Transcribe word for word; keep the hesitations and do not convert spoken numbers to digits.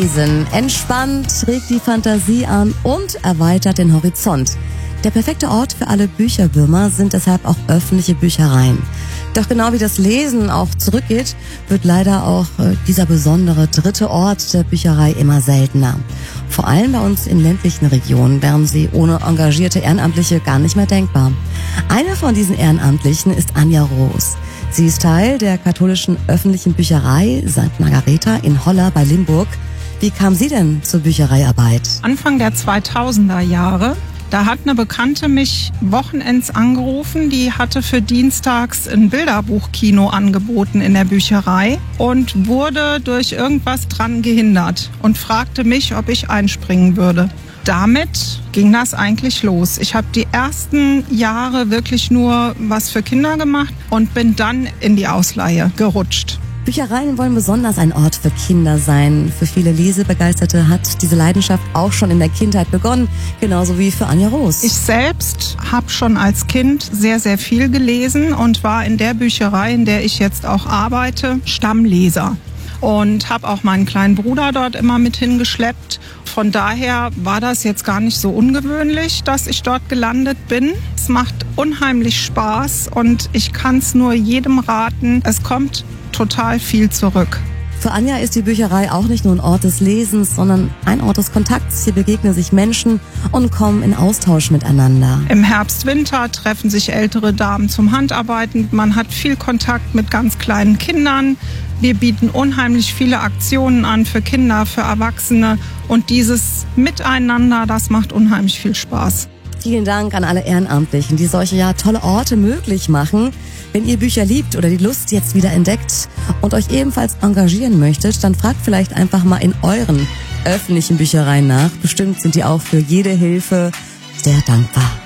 Lesen entspannt, regt die Fantasie an und erweitert den Horizont. Der perfekte Ort für alle Bücherwürmer sind deshalb auch öffentliche Büchereien. Doch genau wie das Lesen auch zurückgeht, wird leider auch äh, dieser besondere dritte Ort der Bücherei immer seltener. Vor allem bei uns in ländlichen Regionen wären sie ohne engagierte Ehrenamtliche gar nicht mehr denkbar. Eine von diesen Ehrenamtlichen ist Anja Roos. Sie ist Teil der katholischen öffentlichen Bücherei Sankt Margareta in Holla bei Limburg. Wie kam sie denn zur Büchereiarbeit? Anfang der zweitausender Jahre, da hat eine Bekannte mich wochenends angerufen. Die hatte für dienstags ein Bilderbuchkino angeboten in der Bücherei und wurde durch irgendwas dran gehindert und fragte mich, ob ich einspringen würde. Damit ging das eigentlich los. Ich habe die ersten Jahre wirklich nur was für Kinder gemacht und bin dann in die Ausleihe gerutscht. Büchereien wollen besonders ein Ort für Kinder sein. Für viele Lesebegeisterte hat diese Leidenschaft auch schon in der Kindheit begonnen, genauso wie für Anja Roos. Ich selbst habe schon als Kind sehr, sehr viel gelesen und war in der Bücherei, in der ich jetzt auch arbeite, Stammleser. Und habe auch meinen kleinen Bruder dort immer mit hingeschleppt. Von daher war das jetzt gar nicht so ungewöhnlich, dass ich dort gelandet bin. Es macht unheimlich Spaß und ich kann es nur jedem raten. Es kommt total viel zurück. Für Anja ist die Bücherei auch nicht nur ein Ort des Lesens, sondern ein Ort des Kontakts. Hier begegnen sich Menschen und kommen in Austausch miteinander. Im Herbst, Winter treffen sich ältere Damen zum Handarbeiten. Man hat viel Kontakt mit ganz kleinen Kindern. Wir bieten unheimlich viele Aktionen an für Kinder, für Erwachsene. Und dieses Miteinander, das macht unheimlich viel Spaß. Vielen Dank an alle Ehrenamtlichen, die solche ja tolle Orte möglich machen. Wenn ihr Bücher liebt oder die Lust jetzt wieder entdeckt und euch ebenfalls engagieren möchtet, dann fragt vielleicht einfach mal in euren öffentlichen Büchereien nach. Bestimmt sind die auch für jede Hilfe sehr dankbar.